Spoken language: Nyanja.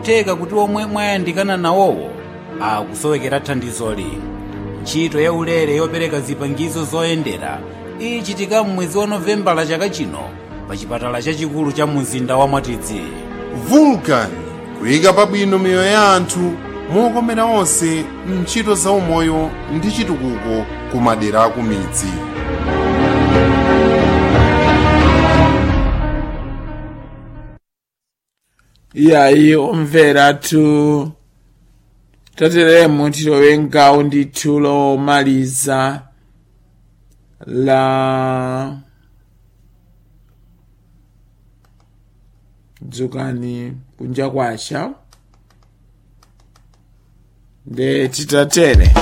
nkutheka kuti omwe mwayandikana nawowo akusowekera thandizoli. Ntchito ya ulere yopereka zipangizo zoyendera ichitika m'mwezi wa Novembala chaka chino pa chipatala chachikulu cha mzinda wa Mwatidzi. Vulcan kuyika pabwino miyoyo ya anthu mokomera onse ntchito za umoyo ndi chitukuko ku madera aku midzi. Iyayi omvera tu tateremo tilowe m'gawo ndithu lomaliza la dzukani kunja kwacha nde titatere